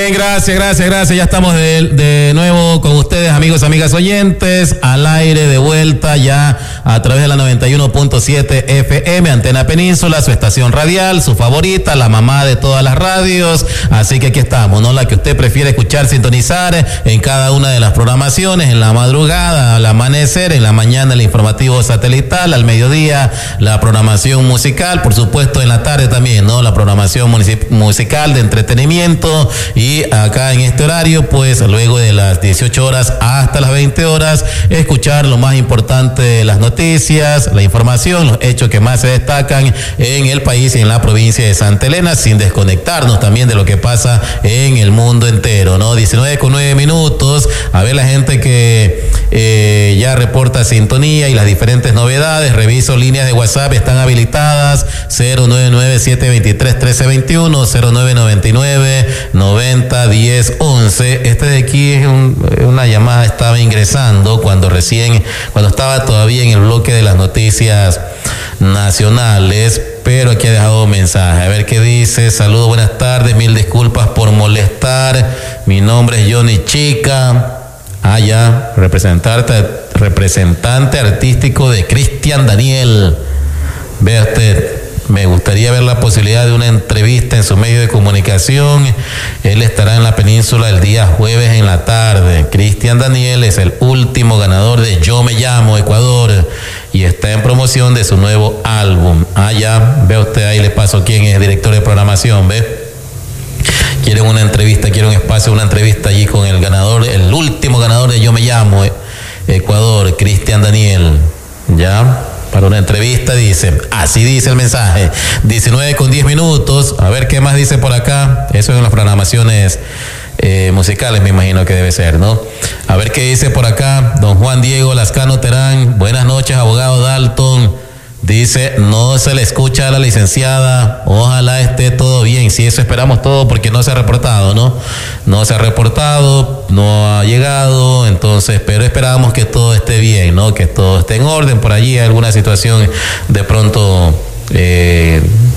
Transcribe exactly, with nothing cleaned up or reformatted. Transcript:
Bien, gracias, gracias, gracias. Ya estamos de, de nuevo con ustedes, amigos, amigas oyentes, al aire de vuelta ya a través de la noventa y uno punto siete F M, Antena Península, su estación radial, su favorita, la mamá de todas las radios. Así que aquí estamos, ¿no? La que usted prefiere escuchar, sintonizar en cada una de las programaciones, en la madrugada, al amanecer, en la mañana el informativo satelital, al mediodía la programación musical, por supuesto en la tarde también, ¿no? La programación musical de entretenimiento. Y acá en este horario, pues luego de las dieciocho horas hasta las veinte horas, escuchar lo más importante de las noticias, la información, los hechos que más se destacan en el país y en la provincia de Santa Elena, sin desconectarnos también de lo que pasa en el mundo entero, ¿no? diecinueve con nueve minutos, a ver la gente que eh, ya reporta sintonía y las diferentes novedades. Reviso líneas de WhatsApp, están habilitadas, cero nueve nueve siete dos tres uno tres dos uno, cero nueve nueve nueve noventa diez once. Este de aquí es un, una llamada, estaba ingresando cuando recién, cuando estaba todavía en el bloque de las noticias nacionales, pero aquí ha dejado un mensaje, a ver qué dice. Saludos, buenas tardes, mil disculpas por molestar, mi nombre es Johnny Chica. Ah, ya, representante, representante artístico de Cristian Daniel. Vea usted, me gustaría ver la posibilidad de una entrevista en su medio de comunicación. Él estará en la península el día jueves en la tarde. Cristian Daniel es el último ganador de Yo Me Llamo Ecuador y está en promoción de su nuevo álbum. Ah, ya, ve usted, ahí le paso quién es el director de programación, ve. Quieren una entrevista, quieren un espacio, una entrevista allí con el ganador, el último ganador de Yo Me Llamo Ecuador, Cristian Daniel. Ya, para una entrevista, dice, así dice el mensaje, diecinueve con diez minutos, a ver qué más dice por acá. Eso en las programaciones eh, musicales me imagino que debe ser, ¿no? A ver qué dice por acá don Juan Diego Lascano Terán. Buenas noches, abogado Dalton. Dice, no se le escucha a la licenciada, ojalá esté todo bien. Si eso esperamos todo, porque no se ha reportado, ¿no? No se ha reportado, no ha llegado, entonces, pero esperamos que todo esté bien, ¿no? Que todo esté en orden. Por allí alguna situación de pronto eh,